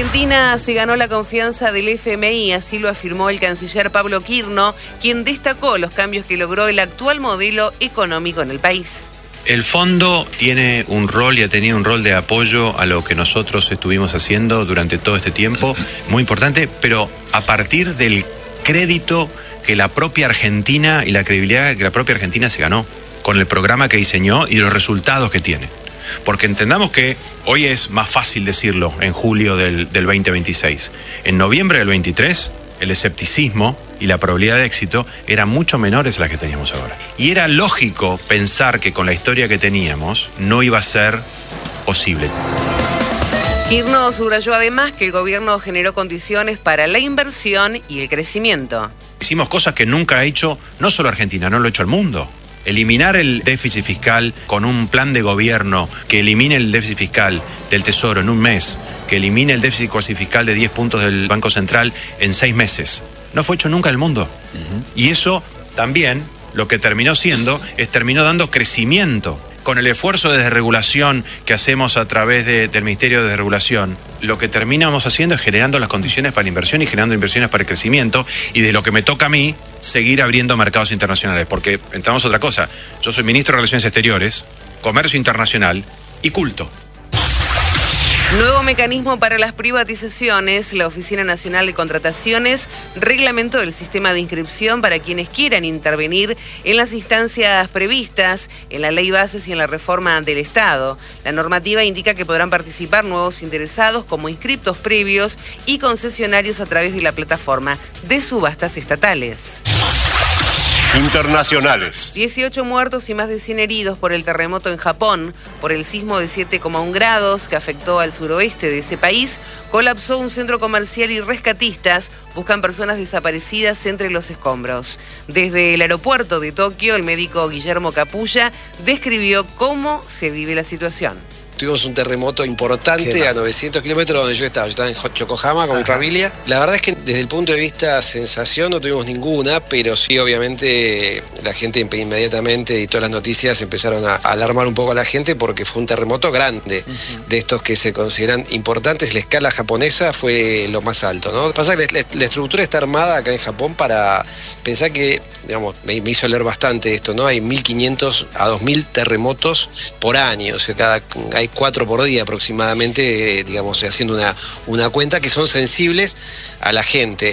Argentina se ganó la confianza del FMI, así lo afirmó el canciller Pablo Quirno, quien destacó los cambios que logró el actual modelo económico en el país. El fondo tiene un rol y ha tenido un rol de apoyo a lo que nosotros estuvimos haciendo durante todo este tiempo, muy importante, pero a partir del crédito que la propia Argentina y la credibilidad que la propia Argentina se ganó con el programa que diseñó y los resultados que tiene. Porque entendamos que hoy es más fácil decirlo en julio del 2026. En noviembre del 23, el escepticismo y la probabilidad de éxito eran mucho menores a las que teníamos ahora. Y era lógico pensar que con la historia que teníamos no iba a ser posible. Quirno subrayó además que el gobierno generó condiciones para la inversión y el crecimiento. Hicimos cosas que nunca ha hecho, no solo Argentina, no lo ha hecho el mundo. Eliminar el déficit fiscal con un plan de gobierno que elimine el déficit fiscal del Tesoro en un mes, que elimine el déficit cuasi fiscal de 10 puntos del Banco Central en 6 meses. No fue hecho nunca en el mundo. Y eso también lo que terminó siendo terminó dando crecimiento. Con el esfuerzo de desregulación que hacemos a través del Ministerio de Desregulación, lo que terminamos haciendo es generando las condiciones para la inversión y generando inversiones para el crecimiento, y de lo que me toca a mí, seguir abriendo mercados internacionales. Porque entramos a otra cosa. Yo soy ministro de Relaciones Exteriores, Comercio Internacional y Culto. Nuevo mecanismo para las privatizaciones. La Oficina Nacional de Contrataciones reglamentó el sistema de inscripción para quienes quieran intervenir en las instancias previstas en la Ley Bases y en la reforma del Estado. La normativa indica que podrán participar nuevos interesados como inscriptos previos y concesionarios a través de la plataforma de subastas estatales. Internacionales. 18 muertos y más de 100 heridos por el terremoto en Japón. Por el sismo de 7,1 grados que afectó al suroeste de ese país, colapsó un centro comercial y rescatistas buscan personas desaparecidas entre los escombros. Desde el aeropuerto de Tokio, el médico Guillermo Capulla describió cómo se vive la situación. Tuvimos un terremoto importante a 900 kilómetros donde yo estaba en Yokohama con mi familia. La verdad es que desde el punto de vista sensación no tuvimos ninguna, pero sí obviamente la gente inmediatamente y todas las noticias empezaron a alarmar un poco a la gente porque fue un terremoto grande, de estos que se consideran importantes. La escala japonesa fue lo más alto, ¿no? Pasa que la estructura está armada acá en Japón para pensar que, digamos, me hizo leer bastante esto, ¿no? Hay 1.500 a 2.000 terremotos por año, o sea, hay 4 por día aproximadamente, digamos, haciendo una cuenta que son sensibles a la gente.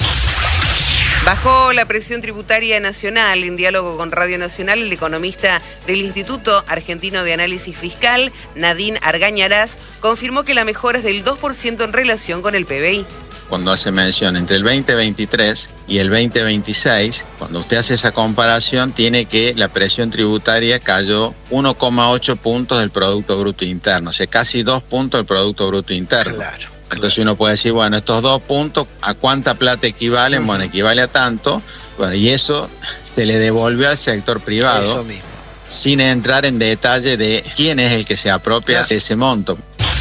Bajó la presión tributaria nacional. En diálogo con Radio Nacional, el economista del Instituto Argentino de Análisis Fiscal, Nadine Argañarás, confirmó que la mejora es del 2% en relación con el PBI. Cuando hace mención entre el 2023 y el 2026, cuando usted hace esa comparación, tiene que la presión tributaria cayó 1,8 puntos del Producto Bruto Interno, o sea, casi 2 puntos del Producto Bruto Interno. Claro. Entonces uno puede decir, bueno, estos 2 puntos, ¿a cuánta plata equivalen? Bueno, equivale a tanto, bueno, y eso se le devolvió al sector privado, eso mismo, sin entrar en detalle de quién es el que se apropia de ese monto.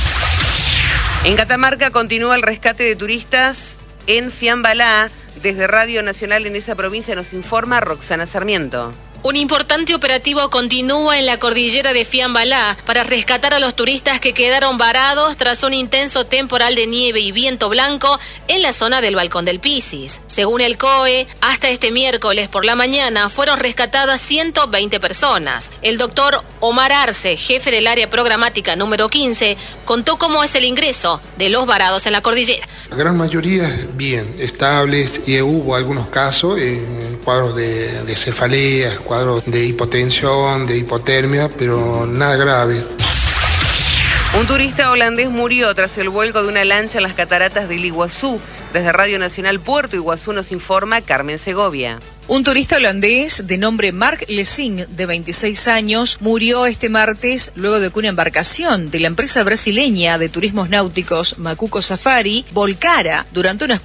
En Catamarca continúa el rescate de turistas en Fiambalá. Desde Radio Nacional en esa provincia nos informa Roxana Sarmiento. Un importante operativo continúa en la cordillera de Fiambalá para rescatar a los turistas que quedaron varados tras un intenso temporal de nieve y viento blanco en la zona del Balcón del Piscis. Según el COE, hasta este miércoles por la mañana fueron rescatadas 120 personas. El doctor Omar Arce, jefe del área programática número 15, contó cómo es el ingreso de los varados en la cordillera. La gran mayoría bien, estables, y hubo algunos casos en cuadros de cefalea, cuadros de hipotensión, de hipotermia, pero nada grave. Un turista holandés murió tras el vuelco de una lancha en las cataratas del Iguazú. Desde Radio Nacional Puerto Iguazú nos informa Carmen Segovia. Un turista holandés de nombre Mark Lessing, de 26 años, murió este martes luego de que una embarcación de la empresa brasileña de turismos náuticos Macuco Safari volcara durante una